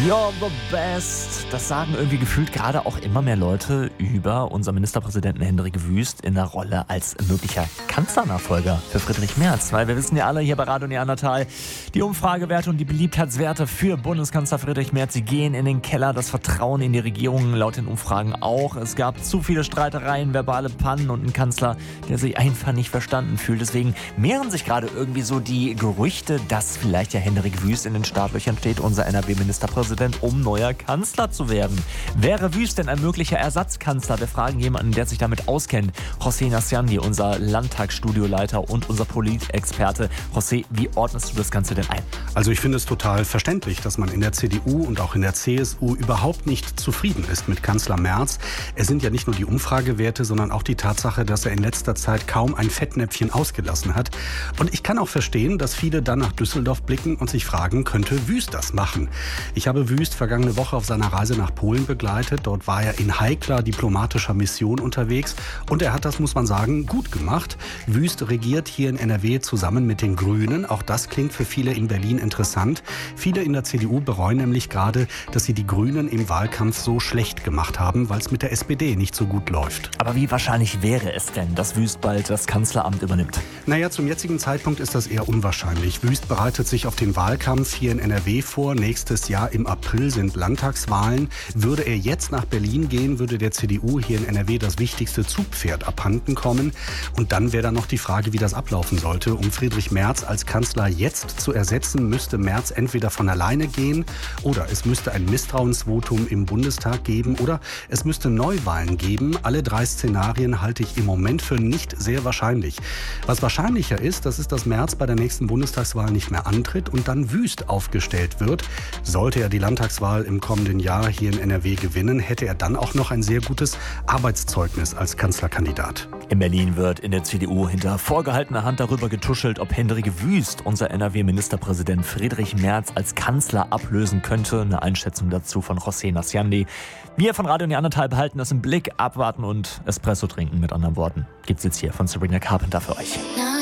You're the best. Das sagen irgendwie gefühlt gerade auch immer mehr Leute über unseren Ministerpräsidenten Hendrik Wüst in der Rolle als möglicher Kanzlernachfolger für Friedrich Merz. Weil wir wissen ja alle hier bei Radio Neandertal, die Umfragewerte und die Beliebtheitswerte für Bundeskanzler Friedrich Merz, sie gehen in den Keller. Das Vertrauen in die Regierung laut den Umfragen auch. Es gab zu viele Streitereien, verbale Pannen und einen Kanzler, der sich einfach nicht verstanden fühlt. Deswegen mehren sich gerade irgendwie so die Gerüchte, dass vielleicht ja Hendrik Wüst in den Startlöchern steht, unser NRW-Ministerpräsident, um neuer Kanzler zu werden. Wäre Wüst denn ein möglicher Ersatzkanzler? Wir fragen jemanden, der sich damit auskennt. José Nasciandi, unser Landtagsstudioleiter und unser Politexperte. José, wie ordnest du das Ganze denn ein? Also ich finde es total verständlich, dass man in der CDU und auch in der CSU überhaupt nicht zufrieden ist mit Kanzler Merz. Es sind ja nicht nur die Umfragewerte, sondern auch die Tatsache, dass er in letzter Zeit kaum ein Fettnäpfchen ausgelassen hat. Und ich kann auch verstehen, dass viele dann nach Düsseldorf blicken und sich fragen, könnte Wüst das machen? Ich habe Wüst vergangene Woche auf seiner Reise nach Polen begleitet. Dort war er in heikler diplomatischer Mission unterwegs und er hat das, muss man sagen, gut gemacht. Wüst regiert hier in NRW zusammen mit den Grünen. Auch das klingt für viele in Berlin interessant. Viele in der CDU bereuen nämlich gerade, dass sie die Grünen im Wahlkampf so schlecht gemacht haben, weil es mit der SPD nicht so gut läuft. Aber wie wahrscheinlich wäre es denn, dass Wüst bald das Kanzleramt übernimmt? Naja, zum jetzigen Zeitpunkt ist das eher unwahrscheinlich. Wüst bereitet sich auf den Wahlkampf hier in NRW vor. Nächstes Jahr im April sind Landtagswahlen. Würde er jetzt nach Berlin gehen, würde der CDU hier in NRW das wichtigste Zugpferd abhanden kommen. Und dann wäre dann noch die Frage, wie das ablaufen sollte. Um Friedrich Merz als Kanzler jetzt zu ersetzen, müsste Merz entweder von alleine gehen oder es müsste ein Misstrauensvotum im Bundestag geben oder es müsste Neuwahlen geben. Alle drei Szenarien halte ich im Moment für nicht sehr wahrscheinlich. Was wahrscheinlicher ist, das ist, dass Merz bei der nächsten Bundestagswahl nicht mehr antritt und dann Wüst aufgestellt wird. Sollte er die Landtagswahl im kommenden Jahr hier in NRW gewinnen, hätte er dann auch noch ein sehr gutes Arbeitszeugnis als Kanzlerkandidat. In Berlin wird in der CDU hinter vorgehaltener Hand darüber getuschelt, ob Hendrik Wüst unser NRW-Ministerpräsident Friedrich Merz als Kanzler ablösen könnte. Eine Einschätzung dazu von José Nasciandi. Wir von Radio Neandertal behalten das im Blick, abwarten und Espresso trinken, mit anderen Worten. Gibt's jetzt hier von Sabrina Carpenter für euch.